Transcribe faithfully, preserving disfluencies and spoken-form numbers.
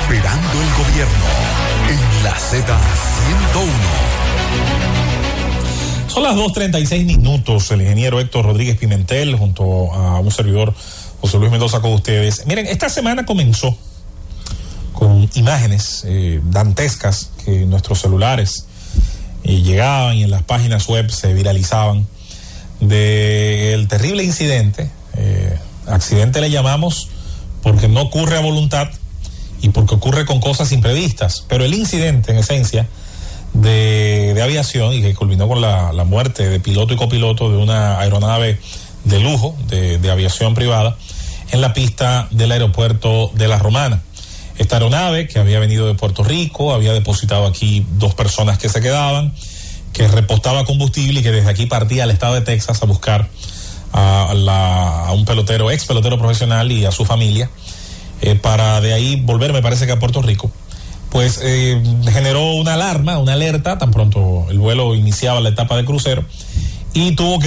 Operando el gobierno en la Z ciento uno. Son las dos treinta y seis minutos. El ingeniero Héctor Rodríguez Pimentel junto a un servidor José Luis Mendoza con ustedes. Miren, esta semana comenzó con imágenes eh, dantescas que en nuestros celulares eh, llegaban y en las páginas web se viralizaban del terrible incidente. Eh, accidente le llamamos porque no ocurre a voluntad y porque ocurre con cosas imprevistas, pero el incidente en esencia de, de aviación y que culminó con la, la muerte de piloto y copiloto de una aeronave de lujo de, de aviación privada en la pista del aeropuerto de La Romana. Esta aeronave que había venido de Puerto Rico, había depositado aquí dos personas que se quedaban, que repostaba combustible y que desde aquí partía al estado de Texas a buscar a, la, a un pelotero, ex pelotero profesional y a su familia, eh, para de ahí volver, me parece que a Puerto Rico. Pues eh, generó una alarma, una alerta, tan pronto el vuelo iniciaba la etapa de crucero, y tuvo que